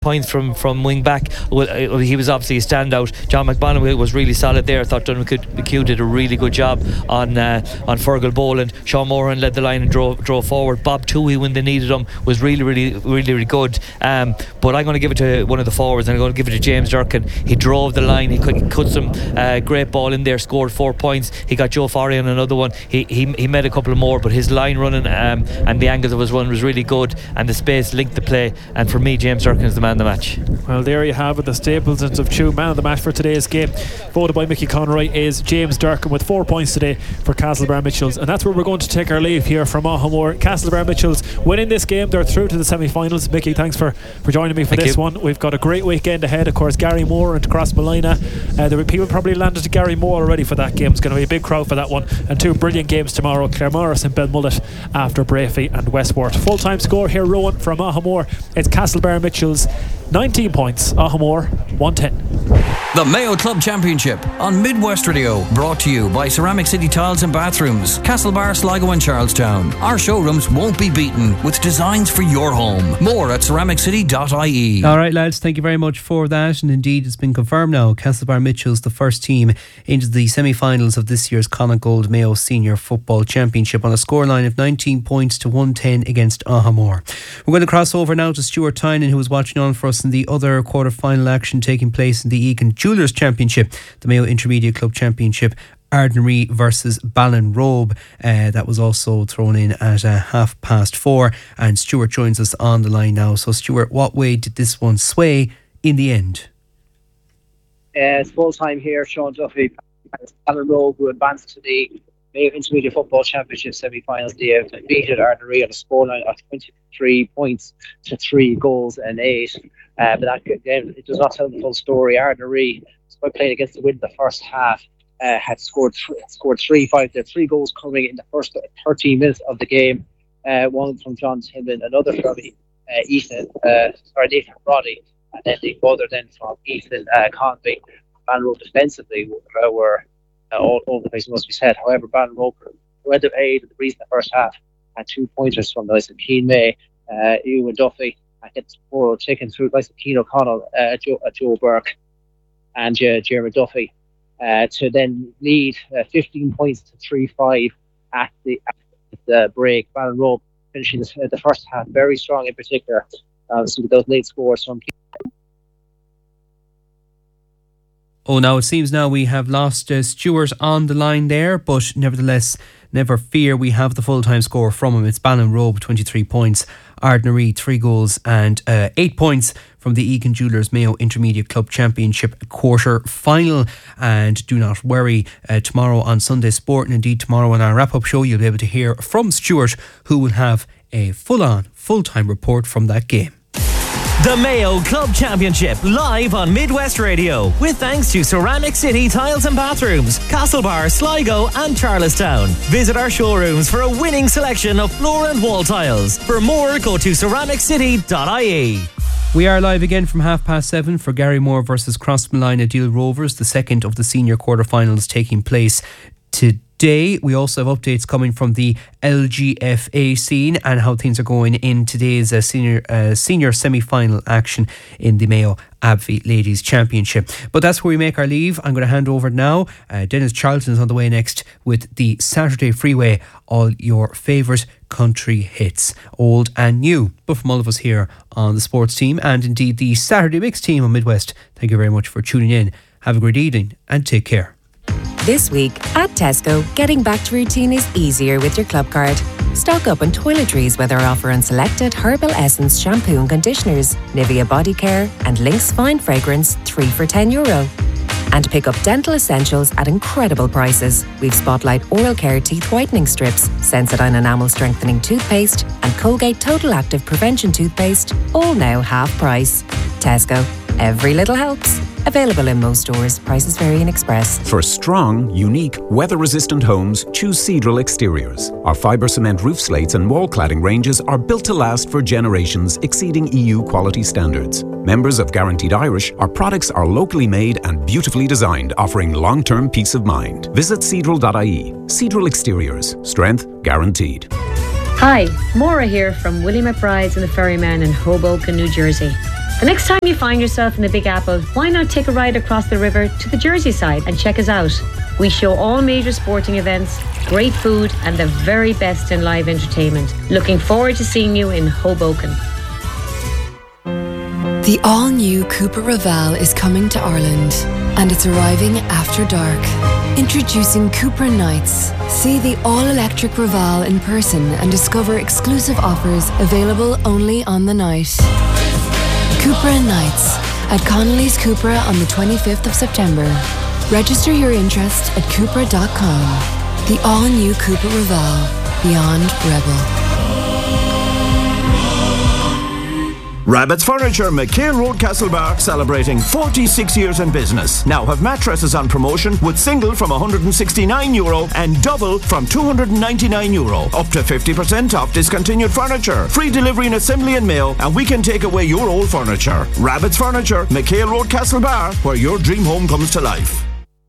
points from wing back. Well, he was obviously a standout. John McBonnell was really solid there. I thought Donovan did a really good job on Fergal Boland. Sean Moran led the line and drove forward. Bob Toohey, when they needed him, was really good. But I'm going to give it to one of the forwards, and I'm going to give it to James Durkin. He drove the line. He cut some great ball in there, scored 4 points. He got Joe Forry on another one. He made a couple of more, but his line running and the angles of his run was really good, and the space linked the play. And for me, James Durkin is the man of the match. Well, there you have it. The Stapletons of Tuam man of the match for today's game, voted by Mickey Conroy, is James Durkin with 4 points today for Castlebar Mitchells. And that's where we're going to take our leave here from Ahamore. Castlebar Mitchells winning this game. They're through to the semi-finals. Mickey, thanks for joining me for this one. We've got a great weekend ahead. Of course, Gary Moore and Crossmolina. There were people probably landed to Gary Moore already for that game. It's going to be a big crowd for that one. And 2 brilliant games tomorrow, Claremorris and Belmullet after Brafey and Westport. Full-time score here, Rowan, from Ahamore. It's Castlebar Mitchells 19 points, Ahamore 110. The Mayo Club Championship on Midwest Radio, brought to you by Ceramic City Tiles and Bathrooms, Castlebar, Sligo and Charlestown. Our showrooms won't be beaten with designs for your home. More at ceramiccity.ie. Alright lads, thank you very much for that. And indeed it's been confirmed now, Castlebar Mitchells the first team into the semi-finals of this year's Connacht Mayo Senior Football Championship on a scoreline of 19 points to 110 against Ahamore. We're going to cross over now to Stuart Tynan, who was watching on for us in the other quarter-final action taking place in the Egan Jewellers Championship, the Mayo Intermediate Club Championship. Ardnaree versus Ballinrobe. That was also thrown in at 4:30, and Stuart joins us on the line now. So Stuart, what way did this one sway in the end? It's full time here. Sean Duffy, Ballinrobe, who advanced to the Mayo Intermediate Football Championship semi-finals. They have defeated Ardnaree on a scoreline of 23 points to 3 goals and 8. But that again, it does not tell the full story. Ardnaree, despite playing against the wind in the first half, had scored 3-5. There were 3 goals coming in the first 13 minutes of the game. One from John Timlin, another from Nathan Roddy, and then the other then from Ethan Convey. Ballinrobe defensively were all over the place, must be said. However, Ballinrobe went of aid in the breeze in the first half, had 2 pointers from the likes of Keane May, Ewan Duffy, and gets more taken through the likes of Keane O'Connell, Joe Burke, and Jeremy Duffy, to then lead 15 points to 3-5 at the break. Ballinrobe finishing the first half very strong, in particular. So those late scores from. Oh, now it seems now we have lost Stuart on the line there, but nevertheless, never fear, we have the full-time score from him. It's Ballinrobe, 23 points, Ardnaree, 3 goals and 8 points from the Egan Jewellers Mayo Intermediate Club Championship quarter-final. And do not worry, tomorrow on Sunday Sport, and indeed tomorrow on our wrap-up show, you'll be able to hear from Stuart, who will have a full-time report from that game. The Mayo Club Championship, live on Midwest Radio, with thanks to Ceramic City Tiles and Bathrooms, Castlebar, Sligo and Charlestown. Visit our showrooms for a winning selection of floor and wall tiles. For more, go to ceramiccity.ie. We are live again from 7:30 for Gary Moore versus Crossmolina Deal Rovers, the second of the senior quarterfinals taking place today. We also have updates coming from the LGFA scene and how things are going in today's senior semi-final action in the Mayo Abbey Ladies Championship. But that's where we make our leave. I'm going to hand over now. Dennis Charlton is on the way next with the Saturday Freeway, all your favourite country hits, old and new. But from all of us here on the sports team and indeed the Saturday Mix team on Midwest, thank you very much for tuning in. Have a great evening and take care. This week at Tesco, getting back to routine is easier with your club card. Stock up on toiletries with our offer on selected Herbal Essence shampoo and conditioners, Nivea body care and Lynx fine fragrance, 3 for €10. And pick up dental essentials at incredible prices. We've Spotlight oral care teeth whitening strips, Sensodyne enamel strengthening toothpaste and Colgate Total Active Prevention toothpaste, all now half price. Tesco. Every little helps. Available in most stores. Prices vary in Express. For strong, unique, weather-resistant homes, choose Seadrill Exteriors. Our fibre cement roof slates and wall cladding ranges are built to last for generations, exceeding EU quality standards. Members of Guaranteed Irish, our products are locally made and beautifully designed, offering long-term peace of mind. Visit Seadrill.ie. Seadrill Exteriors. Strength guaranteed. Hi, Maura here from Willie McBride's and the Ferryman in Hoboken, New Jersey. The next time you find yourself in the Big Apple, why not take a ride across the river to the Jersey side and check us out? We show all major sporting events, great food and the very best in live entertainment. Looking forward to seeing you in Hoboken. The all-new Cupra Raval is coming to Ireland, and it's arriving after dark. Introducing Cupra Nights. See the all-electric Raval in person and discover exclusive offers available only on the night. Cupra Nights at Connolly's Cupra on the 25th of September. Register your interest at Cupra.com. The all-new Cupra Raval. Beyond Rebel. Rabbit's Furniture, McHale Road, Castlebar, celebrating 46 years in business. Now have mattresses on promotion with single from €169 and double from €299. Up to 50% off discontinued furniture. Free delivery and assembly and mail, and we can take away your old furniture. Rabbit's Furniture, McHale Road, Castlebar, where your dream home comes to life.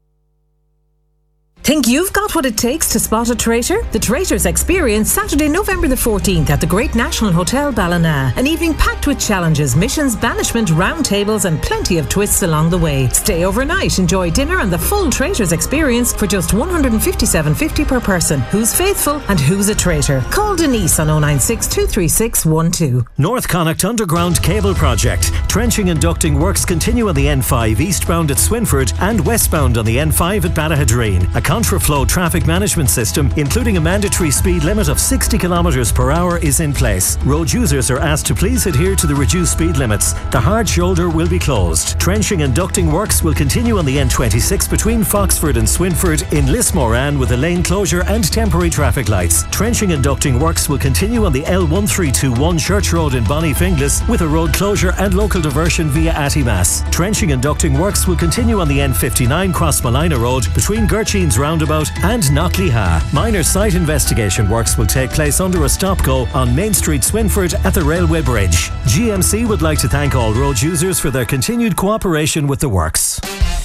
Think you've got what it takes to spot a traitor? The Traitors Experience, Saturday, November the 14th at the Great National Hotel Ballina. An evening packed with challenges, missions, banishment, round tables and plenty of twists along the way. Stay overnight, enjoy dinner and the full Traitors Experience for just $157.50 per person. Who's faithful and who's a traitor? Call Denise on 096 236 12. North Connacht Underground Cable Project. Trenching and ducting works continue on the N5 eastbound at Swinford and westbound on the N5 at Ballahadreen. A contraflow traffic management system, including a mandatory speed limit of 60 km per hour, is in place. Road users are asked to please adhere to the reduced speed limits. The hard shoulder will be closed. Trenching and ducting works will continue on the N26 between Foxford and Swinford in Lismoran with a lane closure and temporary traffic lights. Trenching and ducting works will continue on the L1321 Church Road in Bonnyfinglas with a road closure and local diversion via Attimas. Trenching and ducting works will continue on the N59 Crossmalina Road between Gertchines Roundabout and Knockleha. Minor site investigation works will take place under a stop-go on Main Street, Swinford at the Railway Bridge. GMC would like to thank all road users for their continued cooperation with the works.